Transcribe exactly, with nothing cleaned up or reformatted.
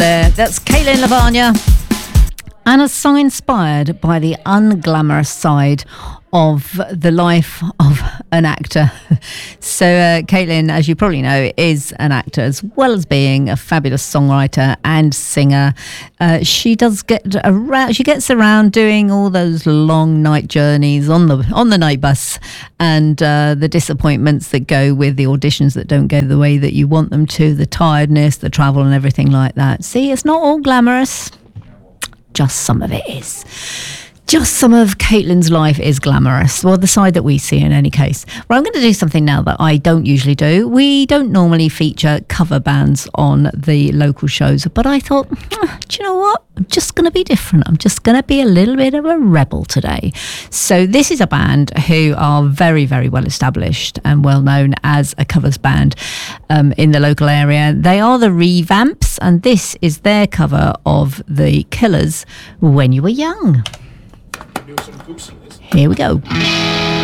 there. That's Caitlin Lavagna, and a song inspired by the unglamorous side of the life of an actor. So uh, Caitlin, as you probably know, is an actor as well as being a fabulous songwriter and singer. Uh, she does get around. She gets around doing all those long night journeys on the on the night bus, and uh, the disappointments that go with the auditions that don't go the way that you want them to, the tiredness, the travel, and everything like that. See, it's not all glamorous. Just some of it is. Just some of Caitlin's life is glamorous. Well, the side that we see in any case. Well, I'm going to do something now that I don't usually do. We don't normally feature cover bands on the local shows, but I thought, do you know what? I'm just going to be different. I'm just going to be a little bit of a rebel today. So this is a band who are very, very well established and well known as a covers band um, in the local area. They are the Revamps, and this is their cover of The Killers, When You Were Young. Here we go.